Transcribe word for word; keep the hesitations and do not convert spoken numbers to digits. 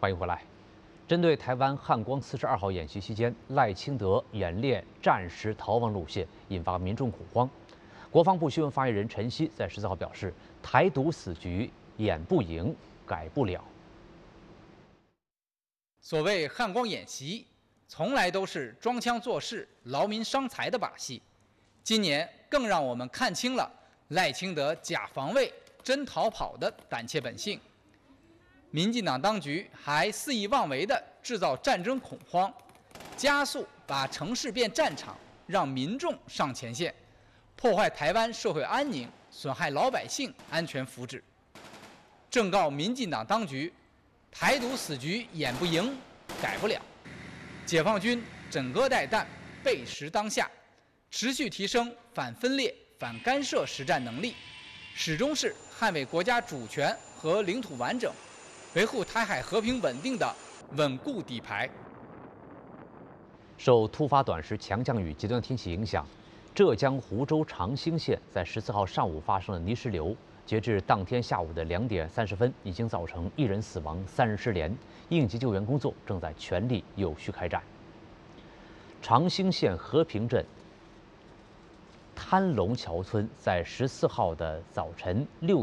欢迎回来。针对台湾汉光四十二号演习期间，赖清德演练战时逃亡路线，引发民众恐慌。国防部新闻发言人陈希在十四号表示，台独死局演不赢，改不了。 所谓汉光演习，从来都是装腔作势、劳民伤财的把戏。今年更让我们看清了赖清德假防卫、真逃跑的胆怯本性。民进党当局还肆意妄为地制造战争恐慌，加速把城市变战场，让民众上前线，破坏台湾社会安宁，损害老百姓安全福祉。正告民进党当局，台独死局演不赢，改不了。解放军枕戈待旦，备时当下，持续提升反分裂、反干涉实战能力，始终是捍卫国家主权和领土完整，维护台海和平稳定的稳固底牌。 受突发短时强降雨、极端天气影响，浙江湖州长兴县在十四号上午发生了泥石流。截至当天下午的两点三十分，已经造成一人死亡、三人失联。应急救援工作正在全力有序开展。长兴县和平镇滩龙桥村在十四号的早晨六